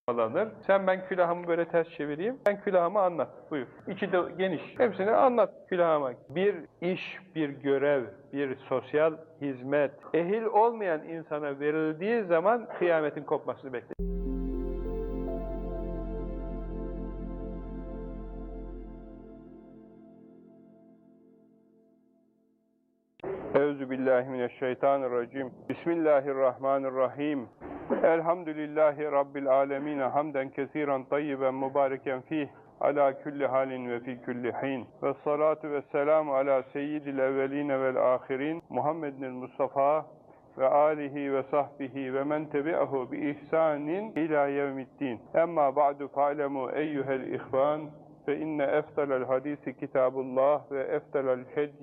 bağlanır. Sen ben külahımı böyle ters çevireyim. Ben külahımı anlat. Buyur. İçi de geniş. Hepsini anlat külahıma. Bir iş, bir görev, bir sosyal hizmet ehil olmayan insana verildiği zaman kıyametin kopmasını bekler. Euzubillahimineşşeytanirracim. Bismillahirrahmanirrahim. Elhamdülillahi Rabbil alemin. Hamden kesiren tayyiben mübareken fih. Ala kulli halin ve fi kulli hin. Ve salatu ve selamu ala seyyidil evveline vel ahirin. Muhammedin Mustafa ve alihi ve sahbihi ve men tebi'ahu bi ihsanin ila yevmiddin. Emma ba'du fa'lemu eyyuhel ihvan. Fe inne eftalel hadisi kitabullah ve eftalel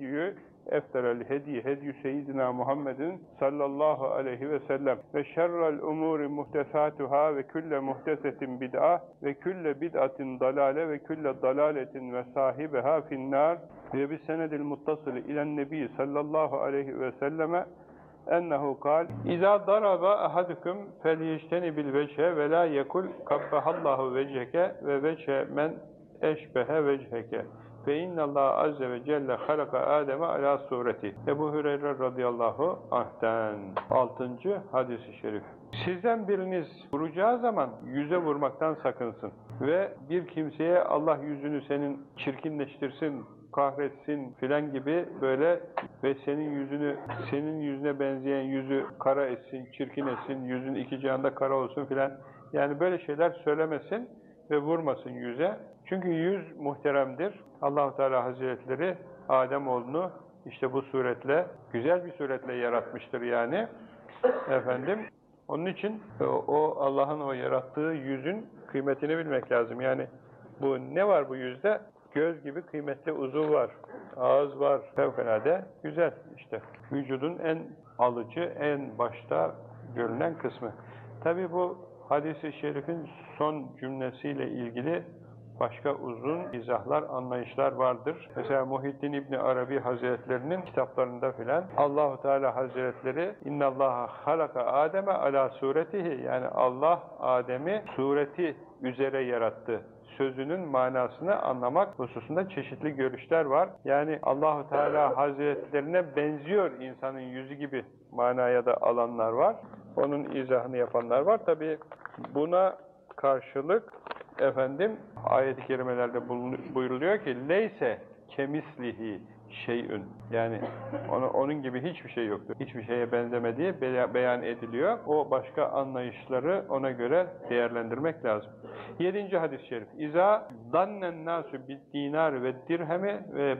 hedyi seyyidina Muhammedin sallallahu aleyhi ve sellem ve şerrel umuri muhtesatuhâ ve külle muhtesetin bid'a ve külle bid'atin dalale ve külle dalaletin ve sahibeha finnâr ve bis senedil muttasili ilen nebi sallallahu aleyhi ve selleme ennehu kal İzâ daraba ahadukum felyectenibil veçhe ve la yekul kabbahallahu vecheke ve veçhe men eşbehe vecheke fe innallâhe azze ve celle halaka Adem'e alâ sureti. Ebu Hüreyre radıyallahu anh'ten 6. hadis-i şerif. Sizden biriniz vuracağı zaman yüze vurmaktan sakınsın ve bir kimseye Allah yüzünü senin çirkinleştirsin, kahretsin filan gibi böyle ve senin yüzüne benzeyen yüzü kara etsin, çirkin etsin, yüzün iki cihanda kara olsun filan. Yani böyle şeyler söylemesin ve vurmasın yüze. Çünkü yüz muhteremdir. Allah-u Teala Hazretleri Ademoğlunu işte bu suretle, güzel bir suretle yaratmıştır yani. Efendim, onun için o Allah'ın o yarattığı yüzün kıymetini bilmek lazım. Yani bu ne var bu yüzde? Göz gibi kıymetli uzuv var, ağız var, fevkalade güzel işte. Vücudun en alıcı, en başta görünen kısmı. Tabi bu hadis-i şerifin son cümlesiyle ilgili başka uzun izahlar, anlayışlar vardır. Mesela Muhyiddin İbni Arabi Hazretlerinin kitaplarında filan Allah-u Teala Hazretleri İnnallâhe halaka Adem'e alâ suretihi, yani Allah Adem'i sureti üzere yarattı sözünün manasını anlamak hususunda çeşitli görüşler var. Yani Allah-u Teala Hazretlerine benziyor insanın yüzü gibi manaya da alanlar var. Onun izahını yapanlar var. Tabi buna karşılık ayet-i kerimelerde buyuruluyor ki leyse kemislihi şeyün, yani onun gibi hiçbir şey yoktur. Hiçbir şeye benzemediği beyan ediliyor. O başka anlayışları ona göre değerlendirmek lazım. 7. hadis-i şerif. İza dannen nasu bid dinar ve dirhemi ve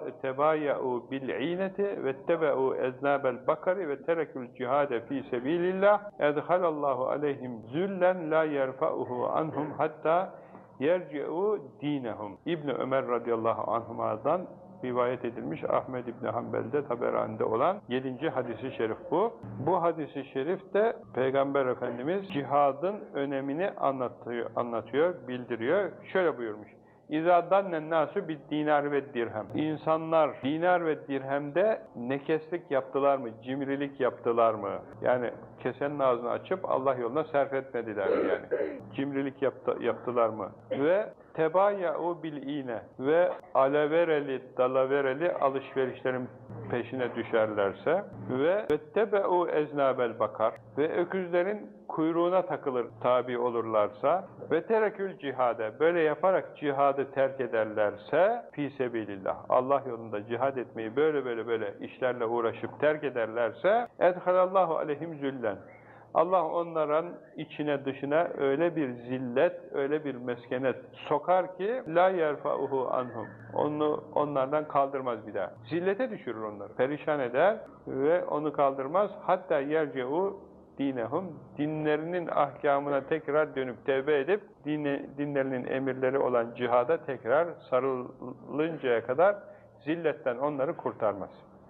tebaya'u bil ineti ve tebe'u eznabel bakari ve terekül cihade fi sebilillah edhalallahu aleyhim züllen la yerfa'uhu anhum hatta yerci'u dinehum. İbn Ömer radıyallahu anhuma'dan rivayet edilmiş, Ahmed İbni Hanbel'de, Taberani'de olan 7. hadis-i şerif bu. Bu hadis-i şerif de Peygamber Efendimiz cihadın önemini anlatıyor, bildiriyor. Şöyle buyurmuş. İzâ dannen nâsü bid dinar ve dirhem. İnsanlar dinar ve dirhemde nekeslik yaptılar mı, cimrilik yaptılar mı? Yani kesenin ağzını açıp Allah yoluna sarf etmediler mi yani? Cimrilik yaptılar mı? Ve tebaya'u bil iğne ve alavereli, dalavereli alışverişlerin peşine düşerlerse ve tebe'u eznabel bakar ve öküzlerin kuyruğuna takılır, tabi olurlarsa ve terekül cihade, böyle yaparak cihadı terk ederlerse fi sebilillah, Allah yolunda cihad etmeyi böyle işlerle uğraşıp terk ederlerse edhalallahu aleyhim züllen, Allah onların içine dışına öyle bir zillet, öyle bir meskenet sokar ki la yerfa'uhu anhum. Onu onlardan kaldırmaz bir daha. Zillete düşürür onları. Perişan eder ve onu kaldırmaz. Hatta yerce'u dinehum. Dinlerinin ahkamına tekrar dönüp tevbe edip dinlerinin emirleri olan cihada tekrar sarılıncaya kadar zilletten onları kurtarmaz.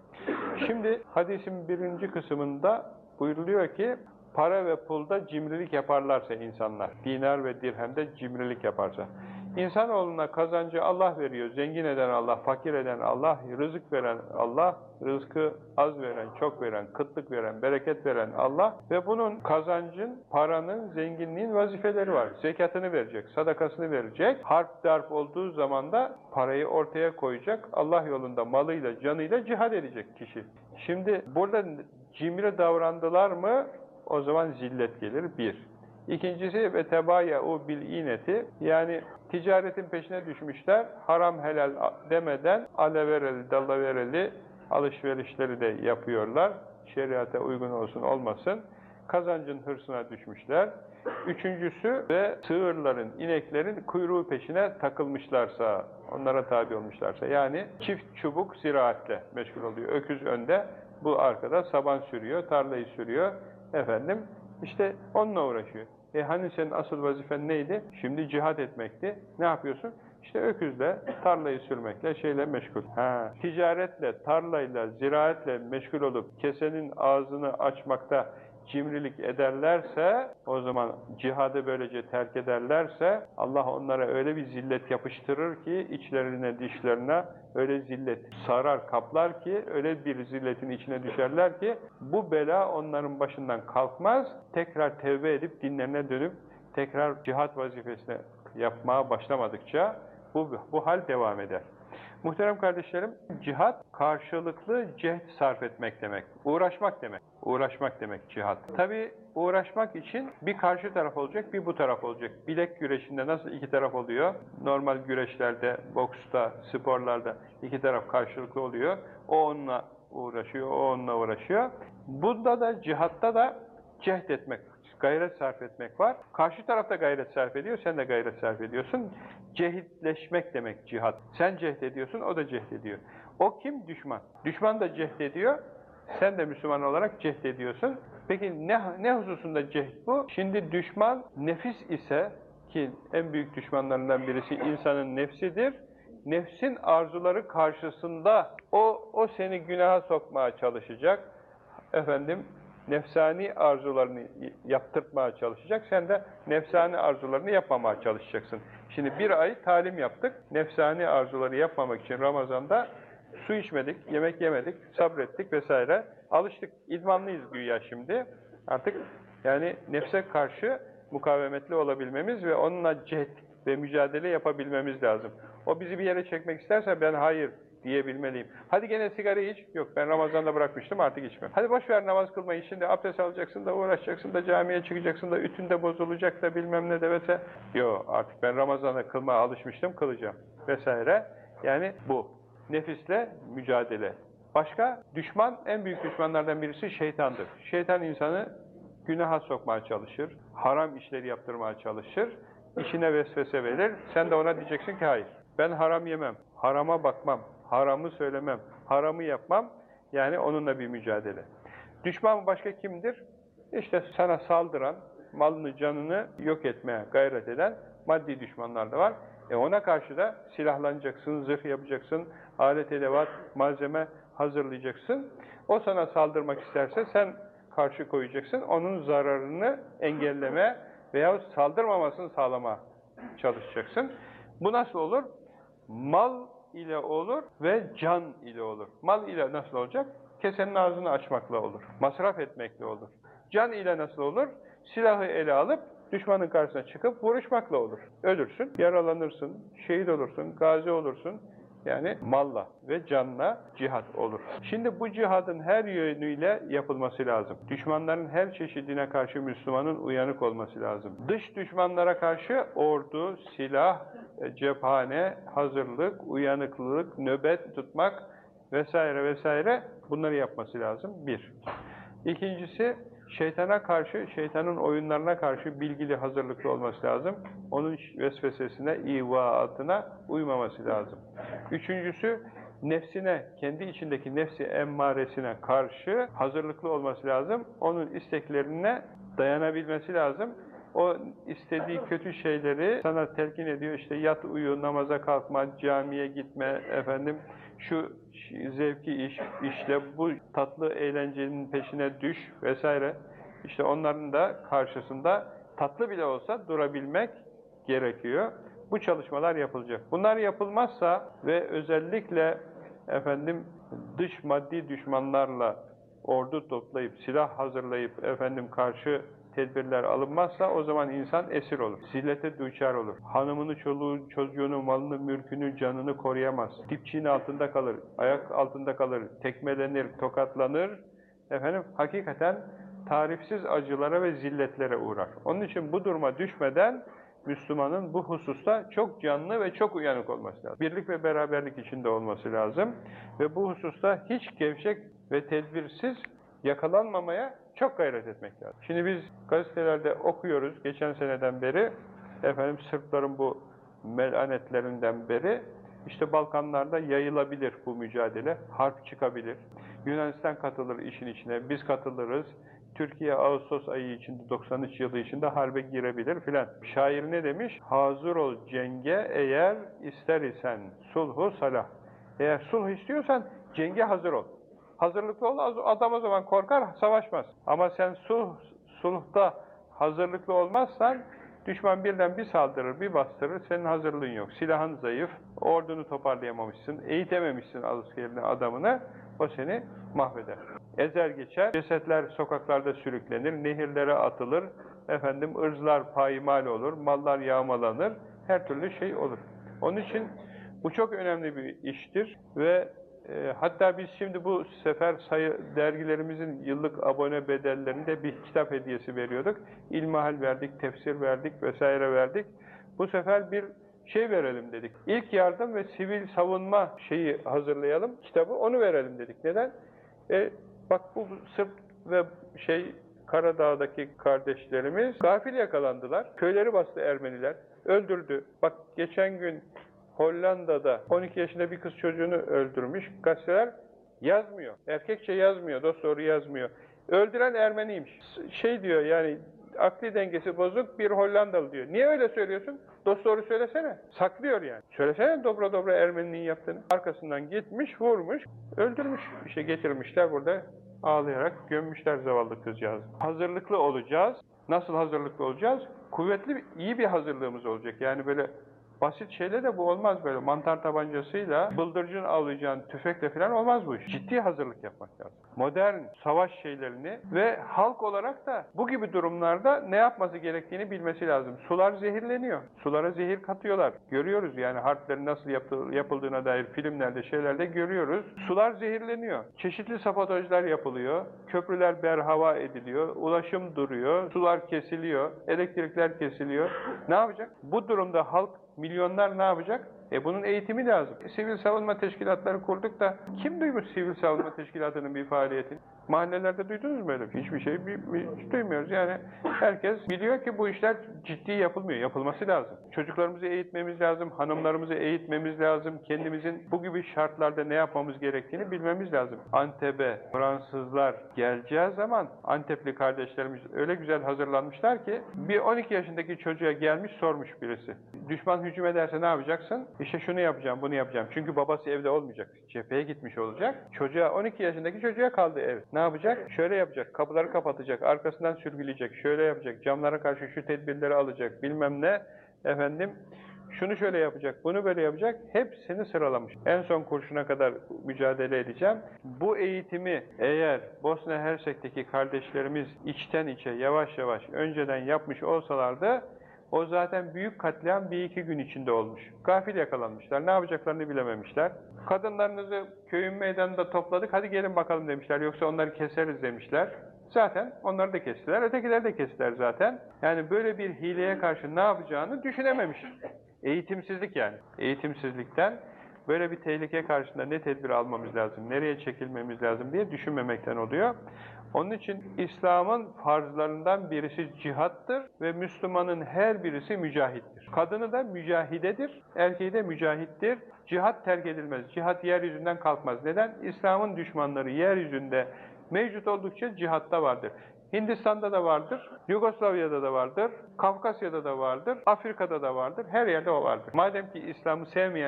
Şimdi hadisin 1. kısmında buyuruluyor ki para ve pulda cimrilik yaparlarsa insanlar, dinar ve dirhemde cimrilik yaparsa. İnsanoğluna kazancı Allah veriyor. Zengin eden Allah, fakir eden Allah, rızık veren Allah, rızkı az veren, çok veren, kıtlık veren, bereket veren Allah ve bunun kazancın, paranın, zenginliğin vazifeleri var. Zekatını verecek, sadakasını verecek. Harp darp olduğu zaman da parayı ortaya koyacak. Allah yolunda malıyla, canıyla cihad edecek kişi. Şimdi burada cimri davrandılar mı o zaman zillet gelir. Bir. İkincisi ve tebaya'u bil ineti, yani ticaretin peşine düşmüşler, haram helal demeden alevereli dallavereli alışverişleri de yapıyorlar. Şeriata uygun olsun olmasın. Kazancın hırsına düşmüşler. Üçüncüsü ve sığırların, ineklerin kuyruğu peşine takılmışlarsa, onlara tabi olmuşlarsa, yani çift çubuk ziraatle meşgul oluyor. Öküz önde, bu arkada saban sürüyor, tarlayı sürüyor. Efendim, işte onunla uğraşıyor. Hani senin asıl vazifen neydi? Şimdi cihad etmekti. Ne yapıyorsun? İşte öküzle, tarlayı sürmekle, şeyle meşgul. Ticaretle, tarlayla, ziraatle meşgul olup kesenin ağzını açmakta cimrilik ederlerse, o zaman cihadı böylece terk ederlerse, Allah onlara öyle bir zillet yapıştırır ki, içlerine, dişlerine öyle zillet sarar, kaplar ki, öyle bir zilletin içine düşerler ki, bu bela onların başından kalkmaz, tekrar tevbe edip dinlerine dönüp, tekrar cihat vazifesine yapmaya başlamadıkça, bu hal devam eder. Muhterem kardeşlerim, cihat karşılıklı cehd sarf etmek demek, uğraşmak demek. Uğraşmak demek cihat. Tabi uğraşmak için bir karşı taraf olacak, bir bu taraf olacak. Bilek güreşinde nasıl iki taraf oluyor? Normal güreşlerde, boksta, sporlarda iki taraf karşılıklı oluyor. O onunla uğraşıyor, o onunla uğraşıyor. Bunda da, cihatta da cehd etmek, gayret sarf etmek var. Karşı tarafta gayret sarf ediyor, sen de gayret sarf ediyorsun. Cehitleşmek demek cihat. Sen cehd ediyorsun, o da cehd ediyor. O kim? Düşman. Düşman da cehd ediyor, sen de Müslüman olarak cehd ediyorsun. Peki ne hususunda cehd bu? Şimdi düşman nefis ise, ki en büyük düşmanlarından birisi insanın nefsidir. Nefsin arzuları karşısında o seni günaha sokmaya çalışacak. Efendim, nefsani arzularını yaptırtmaya çalışacak. Sen de nefsani arzularını yapmamaya çalışacaksın. Şimdi bir ay talim yaptık. Nefsani arzuları yapmamak için Ramazan'da su içmedik, yemek yemedik, sabrettik vesaire. Alıştık, idmanlıyız güya şimdi. Artık yani nefse karşı mukavemetli olabilmemiz ve onunla cehd ve mücadele yapabilmemiz lazım. O bizi bir yere çekmek isterse ben hayır diyebilmeliyim. Hadi gene sigara iç. Yok, ben Ramazan'da bırakmıştım, artık içmem. Hadi boş ver namaz kılmayı, şimdi abdest alacaksın da uğraşacaksın da camiye çıkacaksın da ütün de bozulacak da bilmem ne de vesaire. Yok, artık ben Ramazan'da kılmaya alışmıştım, kılacağım vesaire. Yani bu. Nefisle mücadele. Başka? Düşman, en büyük düşmanlardan birisi şeytandır. Şeytan insanı günaha sokmaya çalışır, haram işleri yaptırmaya çalışır, içine vesvese verir. Sen de ona diyeceksin ki hayır, ben haram yemem, harama bakmam, haramı söylemem, haramı yapmam. Yani onunla bir mücadele. Düşman başka kimdir? İşte sana saldıran, malını, canını yok etmeye gayret eden maddi düşmanlar da var. Ona karşı da silahlanacaksın, zırh yapacaksın, alet edevat, malzeme hazırlayacaksın. O sana saldırmak isterse sen karşı koyacaksın, onun zararını engelleme veya saldırmamasını sağlama çalışacaksın. Bu nasıl olur? Mal ile olur ve can ile olur. Mal ile nasıl olacak? Kesenin ağzını açmakla olur. Masraf etmekle olur. Can ile nasıl olur? Silahı ele alıp düşmanın karşısına çıkıp vuruşmakla olur. Ölürsün, yaralanırsın, şehit olursun, gazi olursun. Yani malla ve canla cihat olur. Şimdi bu cihadın her yönüyle yapılması lazım. Düşmanların her çeşidine karşı Müslümanın uyanık olması lazım. Dış düşmanlara karşı ordu, silah, cephane, hazırlık, uyanıklılık, nöbet tutmak vesaire vesaire, bunları yapması lazım. Bir. İkincisi, şeytana karşı, şeytanın oyunlarına karşı bilgili, hazırlıklı olması lazım. Onun vesvesesine, ivaatına uymaması lazım. Üçüncüsü, nefsine, kendi içindeki nefsi emmaresine karşı hazırlıklı olması lazım. Onun isteklerine dayanabilmesi lazım. O istediği kötü şeyleri sana telkin ediyor. İşte yat, uyu, namaza kalkma, camiye gitme, efendim şu zevki iş, işte bu tatlı eğlencenin peşine düş vesaire. İşte onların da karşısında tatlı bile olsa durabilmek gerekiyor. Bu çalışmalar yapılacak. Bunlar yapılmazsa ve özellikle dış maddi düşmanlarla ordu toplayıp, silah hazırlayıp karşı tedbirler alınmazsa o zaman insan esir olur. Zillete düçar olur. Hanımını, çoluğunu, çocuğunu, malını, mülkünü, canını koruyamaz. Dipçiğin altında kalır, ayak altında kalır, tekmelenir, tokatlanır. Hakikaten tarifsiz acılara ve zilletlere uğrar. Onun için bu duruma düşmeden Müslümanın bu hususta çok canlı ve çok uyanık olması lazım. Birlik ve beraberlik içinde olması lazım. Ve bu hususta hiç gevşek ve tedbirsiz yakalanmamaya çok gayret etmek lazım. Şimdi biz gazetelerde okuyoruz geçen seneden beri, Sırpların bu melanetlerinden beri, işte Balkanlarda yayılabilir bu mücadele, harp çıkabilir. Yunanistan katılır işin içine, biz katılırız. Türkiye Ağustos ayı içinde, 93 yılı içinde harbe girebilir filan. Şair ne demiş? Hazır ol cenge eğer ister isen sulhu salah. Eğer sulh istiyorsan cenge hazır ol. Hazırlıklı ol, adam o zaman korkar, savaşmaz. Ama sen sulhta hazırlıklı olmazsan, düşman birden bir saldırır, bir bastırır, senin hazırlığın yok. Silahın zayıf, ordunu toparlayamamışsın, eğitememişsin askerini, adamını, o seni mahveder. Ezer geçer, cesetler sokaklarda sürüklenir, nehirlere atılır, ırzlar payimal olur, mallar yağmalanır, her türlü şey olur. Onun için bu çok önemli bir iştir ve hatta biz şimdi bu sefer dergilerimizin yıllık abone bedellerinde bir kitap hediyesi veriyorduk. İlmihal verdik, tefsir verdik vesaire verdik. Bu sefer bir şey verelim dedik. İlk yardım ve sivil savunma şeyi hazırlayalım, kitabı, onu verelim dedik. Neden? Bak bu Sırp ve Karadağ'daki kardeşlerimiz gafil yakalandılar. Köyleri bastı Ermeniler, öldürdü. Bak geçen gün Hollanda'da 12 yaşında bir kız çocuğunu öldürmüş. Gazeteler yazmıyor. Erkekçe yazmıyor, dosdoğru yazmıyor. Öldüren Ermeniymiş. Diyor yani, akli dengesi bozuk bir Hollandalı diyor. Niye öyle söylüyorsun? Dosdoğru söylesene. Saklıyor yani. Söylesene dobra dobra Ermeninin yaptığını. Arkasından gitmiş, vurmuş, öldürmüş. Getirmişler burada ağlayarak gömmüşler zavallı kızcağızı. Hazırlıklı olacağız. Nasıl hazırlıklı olacağız? Kuvvetli, iyi bir hazırlığımız olacak. Yani böyle basit şeyle de bu olmaz böyle. Mantar tabancasıyla, bıldırcın avlayacağın tüfekle falan olmaz bu iş. Ciddi hazırlık yapmak lazım. Modern savaş şeylerini ve halk olarak da bu gibi durumlarda ne yapması gerektiğini bilmesi lazım. Sular zehirleniyor. Sulara zehir katıyorlar. Görüyoruz yani harplerin nasıl yapıldığına dair filmlerde, şeylerde görüyoruz. Sular zehirleniyor. Çeşitli sabotajlar yapılıyor. Köprüler berhava ediliyor. Ulaşım duruyor. Sular kesiliyor. Elektrikler kesiliyor. Ne yapacak? Bu durumda halk, milyonlar ne yapacak? Bunun eğitimi lazım. Sivil savunma teşkilatları kurduk da kim duymuş sivil savunma teşkilatının bir faaliyetini? Mahallelerde duydunuz mu öyle? Hiçbir şey hiç duymuyoruz. Yani herkes biliyor ki bu işler ciddi yapılmıyor. Yapılması lazım. Çocuklarımızı eğitmemiz lazım. Hanımlarımızı eğitmemiz lazım. Kendimizin bu gibi şartlarda ne yapmamız gerektiğini bilmemiz lazım. Antep'e Fransızlar geleceği zaman Antepli kardeşlerimiz öyle güzel hazırlanmışlar ki bir 12 yaşındaki çocuğa gelmiş sormuş birisi. Düşman hücum ederse ne yapacaksın? İşte şunu yapacağım, bunu yapacağım. Çünkü babası evde olmayacak. Cepheye gitmiş olacak. 12 yaşındaki çocuğa kaldı ev. Ne yapacak? Şöyle yapacak. Kapıları kapatacak. Arkasından sürgüleyecek. Şöyle yapacak. Camlara karşı şu tedbirleri alacak. Bilmem ne. Şunu şöyle yapacak. Bunu böyle yapacak. Hepsini sıralamış. En son kurşuna kadar mücadele edeceğim. Bu eğitimi eğer Bosna Hersek'teki kardeşlerimiz içten içe yavaş yavaş önceden yapmış olsalardı, o zaten büyük katliam 1-2 gün içinde olmuş. Gafil yakalanmışlar. Ne yapacaklarını bilememişler. Kadınlarınızı köyün meydanında topladık, hadi gelin bakalım demişler. Yoksa onları keseriz demişler. Zaten onları da kestiler, ötekileri de kestiler zaten. Yani böyle bir hileye karşı ne yapacağını düşünememiş. Eğitimsizlik yani. Eğitimsizlikten böyle bir tehlike karşısında ne tedbir almamız lazım, nereye çekilmemiz lazım diye düşünmemekten oluyor. Onun için İslam'ın farzlarından birisi cihattır ve Müslümanın her birisi mücahittir. Kadını da mücahidedir, erkeği de mücahittir. Cihat terk edilmez, cihat yeryüzünden kalkmaz. Neden? İslam'ın düşmanları yeryüzünde mevcut oldukça cihatta vardır. Hindistan'da da vardır, Yugoslavya'da da vardır, Kafkasya'da da vardır, Afrika'da da vardır, her yerde o vardır. Madem ki İslam'ı sevmeyen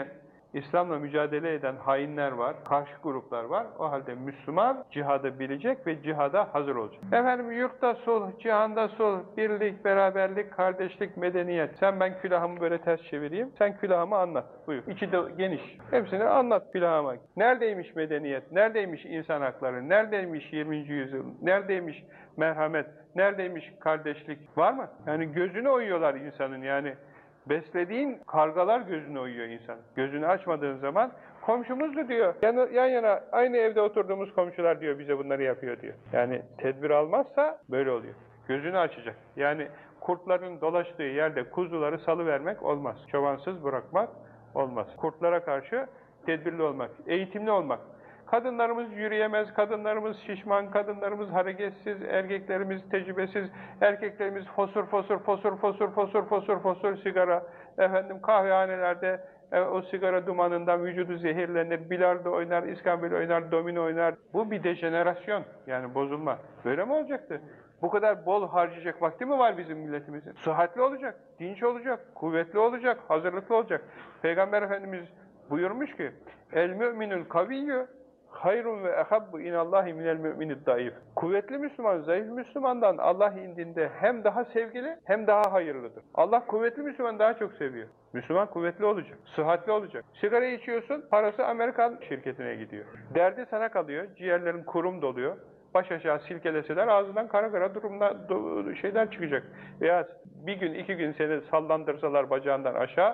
İslam'la mücadele eden hainler var, karşı gruplar var. O halde Müslüman cihadı bilecek ve cihada hazır olacak. Efendim yurtta sulh, cihanda sulh, birlik, beraberlik, kardeşlik, medeniyet. Sen ben külahımı böyle ters çevireyim, sen külahımı anlat. Buyur. İçi de geniş. Hepsini anlat külahıma. Neredeymiş medeniyet, neredeymiş insan hakları, neredeymiş 20. yüzyıl, neredeymiş merhamet, neredeymiş kardeşlik var mı? Yani gözünü oyuyorlar insanın yani. Beslediğin kargalar gözünü oyuyor insan. Gözünü açmadığın zaman komşumuzdu diyor. Yan yana aynı evde oturduğumuz komşular diyor bize bunları yapıyor diyor. Yani tedbir almazsa böyle oluyor. Gözünü açacak. Yani kurtların dolaştığı yerde kuzuları salıvermek olmaz. Çobansız bırakmak olmaz. Kurtlara karşı tedbirli olmak, eğitimli olmak. Kadınlarımız yürüyemez, kadınlarımız şişman, kadınlarımız hareketsiz, erkeklerimiz tecrübesiz, erkeklerimiz fosur fosur sigara. Efendim kahvehanelerde o sigara dumanından vücudu zehirlenir, bilardo oynar, iskambil oynar, domino oynar. Bu bir dejenerasyon, yani bozulma. Böyle mi olacaktı? Bu kadar bol harcayacak vakti mi var bizim milletimizin? Sıhhatli olacak, dinç olacak, kuvvetli olacak, hazırlıklı olacak. Peygamber Efendimiz buyurmuş ki, el müminül kaviyyü hayrun ve ehabbu inallahi minel müminid daif. Kuvvetli Müslüman, zayıf Müslümandan Allah indinde hem daha sevgili hem daha hayırlıdır. Allah kuvvetli Müslüman daha çok seviyor. Müslüman kuvvetli olacak, sıhhatli olacak. Sigara içiyorsun, parası Amerikan şirketine gidiyor. Derdi sana kalıyor, ciğerlerin kurum doluyor. Baş aşağı silkeleseler ağzından kara kara şeyler çıkacak. Veya bir gün, iki gün seni sallandırsalar bacağından aşağı,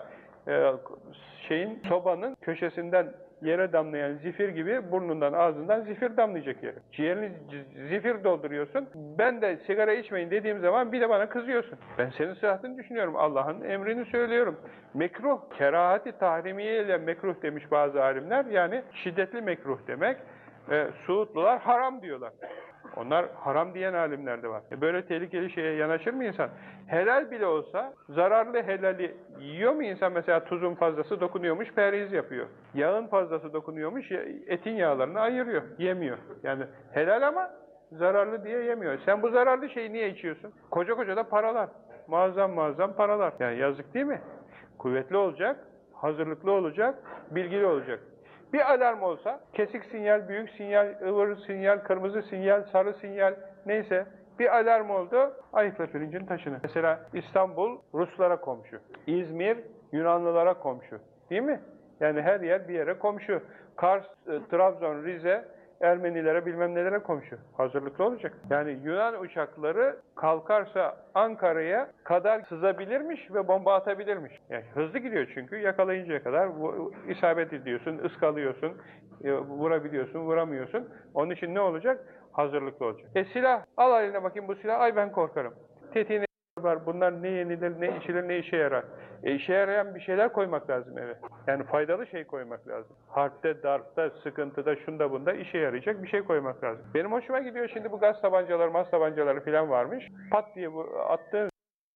sobanın köşesinden yere damlayan zifir gibi burnundan ağzından zifir damlayacak yere. Ciğerini zifir dolduruyorsun. Ben de sigara içmeyin dediğim zaman bir de bana kızıyorsun. Ben senin sıhhatini düşünüyorum. Allah'ın emrini söylüyorum. Mekruh, kerahati tahrimiye ile mekruh demiş bazı alimler. Yani şiddetli mekruh demek. Suudlular haram diyorlar. Onlar haram diyen alimler de var. Böyle tehlikeli şeye yanaşır mı insan? Helal bile olsa zararlı helali yiyor mu insan? Mesela tuzun fazlası dokunuyormuş, perhiz yapıyor. Yağın fazlası dokunuyormuş, etin yağlarını ayırıyor, yemiyor. Yani helal ama zararlı diye yemiyor. Sen bu zararlı şeyi niye içiyorsun? Koca koca da paralar. Muazzam paralar. Yani yazık değil mi? Kuvvetli olacak, hazırlıklı olacak, bilgili olacak. Bir alarm olsa, kesik sinyal, büyük sinyal, ıvır sinyal, kırmızı sinyal, sarı sinyal, neyse bir alarm oldu, ayıkla pirincin taşını. Mesela İstanbul, Ruslara komşu. İzmir, Yunanlılara komşu. Değil mi? Yani her yer bir yere komşu. Kars, Trabzon, Rize, Ermenilere bilmem nelere komşu. Hazırlıklı olacak. Yani Yunan uçakları kalkarsa Ankara'ya kadar sızabilirmiş ve bomba atabilirmiş. Yani hızlı gidiyor çünkü yakalayıncaya kadar isabet ediyorsun, ıskalıyorsun, vurabiliyorsun, vuramıyorsun. Onun için ne olacak? Hazırlıklı olacak. Silah, al eline bakayım bu silah, ay ben korkarım. Tetiğine var, bunlar ne yenilir, ne içilir, ne işe yarar. İşe yarayan bir şeyler koymak lazım eve. Yani faydalı şey koymak lazım. Harpte, darpta, sıkıntıda, şunda bunda işe yarayacak bir şey koymak lazım. Benim hoşuma gidiyor şimdi bu gaz tabancaları, mas tabancaları falan varmış. Pat diye bu attığı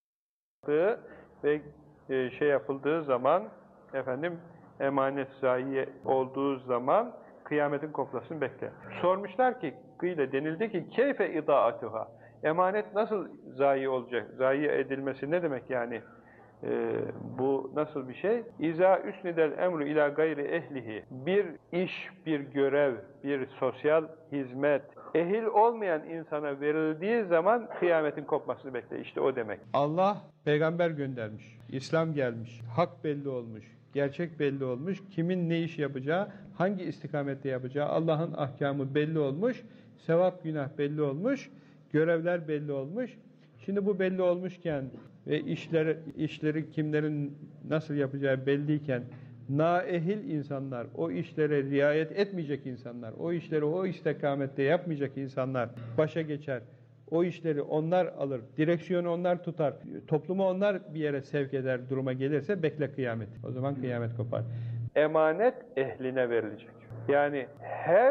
ve şey yapıldığı zaman, efendim emanet zayi olduğu zaman kıyametin kopmasını bekle. Sormuşlar ki, denildi ki keyfe idaatuha. Emanet nasıl zayi olacak? Zayi edilmesi ne demek yani? Bu nasıl bir şey? İza üsnidel emru ila gayri ehlihi. Bir iş, bir görev, bir sosyal hizmet ehil olmayan insana verildiği zaman kıyametin kopmasını bekle. İşte o demek. Allah peygamber göndermiş. İslam gelmiş. Hak belli olmuş. Gerçek belli olmuş. Kimin ne iş yapacağı, hangi istikamette yapacağı, Allah'ın ahkamı belli olmuş. Sevap günah belli olmuş. Görevler belli olmuş. Şimdi bu belli olmuşken ve işleri kimlerin nasıl yapacağı belliyken naehil insanlar, o işlere riayet etmeyecek insanlar, o işleri o istikamette yapmayacak insanlar başa geçer. O işleri onlar alır, direksiyonu onlar tutar, toplumu onlar bir yere sevk eder duruma gelirse bekle kıyamet. O zaman kıyamet kopar. Emanet ehline verilecek. Yani her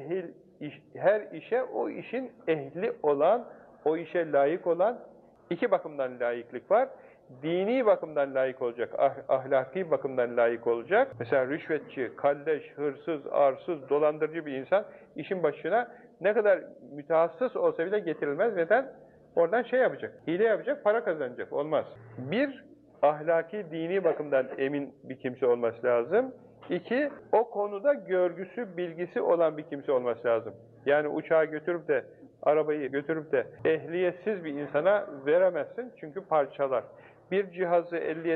işe o işin ehli olan, o işe layık olan iki bakımdan layıklık var. Dini bakımdan layık olacak, ahlaki bakımdan layık olacak. Mesela rüşvetçi, kalleş, hırsız, arsız, dolandırıcı bir insan işin başına ne kadar mütehassıs olsa bile getirilmez. Neden? Oradan şey yapacak, hile yapacak, para kazanacak. Olmaz. Bir, ahlaki, dini bakımdan emin bir kimse olması lazım. İki, o konuda görgüsü, bilgisi olan bir kimse olması lazım. Yani uçağı götürüp de, arabayı götürüp de ehliyetsiz bir insana veremezsin çünkü parçalar. Bir cihazı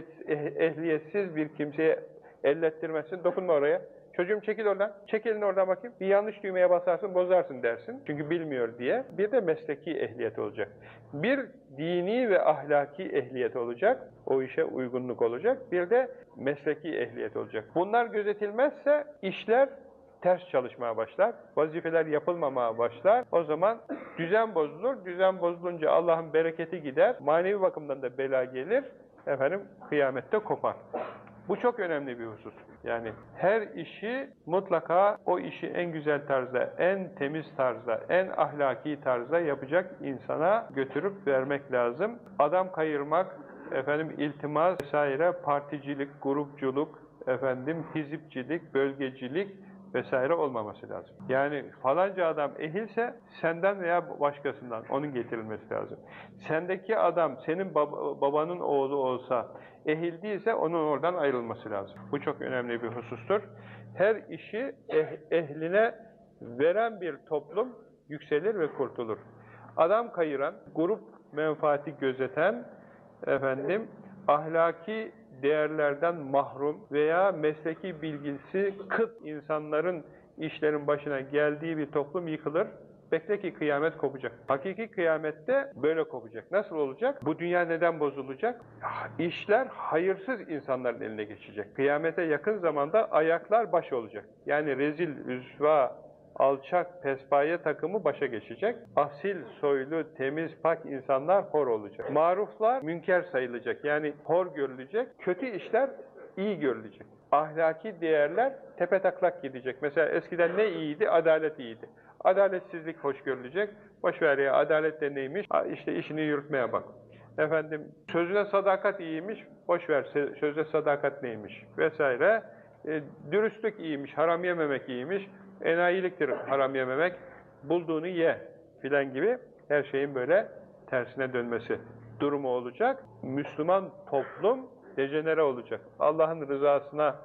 ehliyetsiz bir kimseye ellettirmezsin, dokunma oraya. Çocuğum çekil oradan, çek elini oradan bakayım. Bir yanlış düğmeye basarsın, bozarsın dersin. Çünkü bilmiyor diye. Bir de mesleki ehliyet olacak. Bir dini ve ahlaki ehliyet olacak. O işe uygunluk olacak. Bir de mesleki ehliyet olacak. Bunlar gözetilmezse işler ters çalışmaya başlar. Vazifeler yapılmamaya başlar. O zaman düzen bozulur. Düzen bozulunca Allah'ın bereketi gider. Manevi bakımdan da bela gelir. Efendim kıyamette kopar. Bu çok önemli bir husus. Yani her işi mutlaka o işi en güzel tarzda, en temiz tarzda, en ahlaki tarzda yapacak insana götürüp vermek lazım. Adam kayırmak, efendim iltimas vesaire, particilik, grupçuluk, efendim hizipçilik, bölgecilik vesaire olmaması lazım. Yani falanca adam ehilse senden veya başkasından onun getirilmesi lazım. Sendeki adam senin babanın oğlu olsa ehil değilse onun oradan ayrılması lazım. Bu çok önemli bir husustur. Her işi ehline veren bir toplum yükselir ve kurtulur. Adam kayıran, grup menfaati gözeten, efendim ahlaki değerlerden mahrum veya mesleki bilgisi kıt insanların işlerin başına geldiği bir toplum yıkılır. Bekle ki kıyamet kopacak. Hakiki kıyamette böyle kopacak. Nasıl olacak? Bu dünya neden bozulacak? İşler hayırsız insanların eline geçecek. Kıyamete yakın zamanda ayaklar baş olacak. Yani rezil, rüsva, alçak, pespaye takımı başa geçecek. Asil, soylu, temiz, pak insanlar hor olacak. Maruflar münker sayılacak. Yani hor görülecek. Kötü işler iyi görülecek. Ahlaki değerler tepetaklak gidecek. Mesela eskiden ne iyiydi? Adalet iyiydi. Adaletsizlik hoş görülecek. Boşver ya, adalet de neymiş? İşte işini yürütmeye bak. Efendim, sözüne sadakat iyiymiş. Boşver, sözde sadakat neymiş? Vesaire. Dürüstlük iyiymiş, haram yememek iyiymiş. Enayiliktir haram yememek. Bulduğunu ye filan gibi her şeyin böyle tersine dönmesi durumu olacak. Müslüman toplum dejenere olacak. Allah'ın rızasına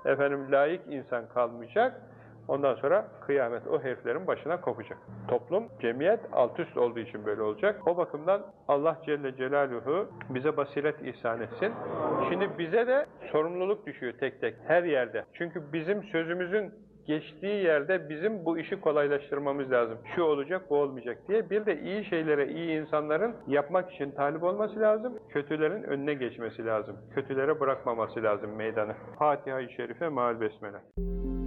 layık insan kalmayacak. Ondan sonra kıyamet o heriflerin başına kopacak. Toplum, cemiyet alt üst olduğu için böyle olacak. O bakımdan Allah Celle Celaluhu bize basiret ihsan etsin. Şimdi bize de sorumluluk düşüyor tek tek her yerde. Çünkü bizim sözümüzün geçtiği yerde bizim bu işi kolaylaştırmamız lazım. Şu olacak, bu olmayacak diye. Bir de iyi şeylere, iyi insanların yapmak için talip olması lazım. Kötülerin önüne geçmesi lazım. Kötülere bırakmaması lazım meydanı. Fatiha-i Şerife, Meal Besmele.